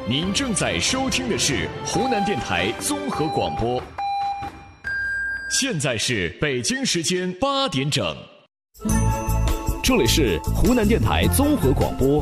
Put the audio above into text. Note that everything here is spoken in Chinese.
您正在收听的是湖南电台综合广播。现在是北京时间8点整， 这里是湖南电台综合广播